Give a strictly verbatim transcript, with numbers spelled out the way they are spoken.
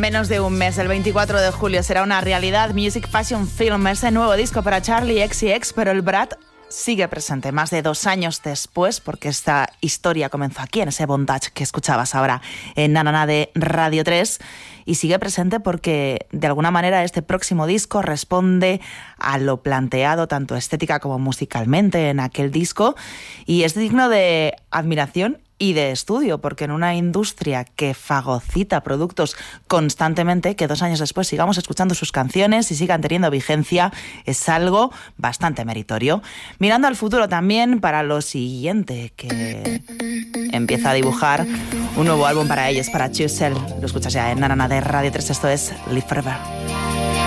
menos de un mes, el veinticuatro de julio, será una realidad. Music Fashion Film, ese nuevo disco para Charli X C X, pero el Brat sigue presente más de dos años después, porque esta historia comenzó aquí, en ese bondage que escuchabas ahora en Na Na Na de Radio tres, y sigue presente porque de alguna manera este próximo disco responde a lo planteado tanto estética como musicalmente en aquel disco, y es digno de admiración y de estudio, porque en una industria que fagocita productos constantemente, que dos años después sigamos escuchando sus canciones y sigan teniendo vigencia, es algo bastante meritorio. Mirando al futuro también para lo siguiente, que empieza a dibujar un nuevo álbum para ellos, para Choosel. Lo escuchas ya en Na Na Na de Radio tres, esto es Live Forever.